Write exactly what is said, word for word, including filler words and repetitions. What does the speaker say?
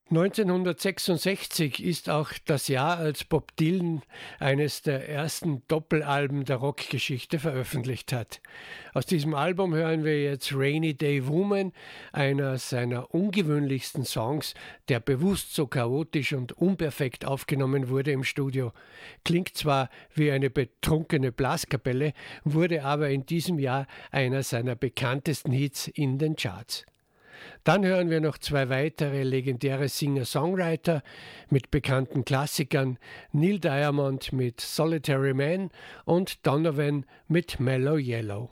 neunzehnhundertsechsundsechzig ist auch das Jahr, als Bob Dylan eines der ersten Doppelalben der Rockgeschichte veröffentlicht hat. Aus diesem Album hören wir jetzt Rainy Day Woman, einer seiner ungewöhnlichsten Songs, der bewusst so chaotisch und unperfekt aufgenommen wurde im Studio. Klingt zwar wie eine betrunkene Blaskapelle, wurde aber in diesem Jahr einer seiner bekanntesten Hits in den Charts. Dann hören wir noch zwei weitere legendäre Singer-Songwriter mit bekannten Klassikern, Neil Diamond mit Solitary Man und Donovan mit Mellow Yellow.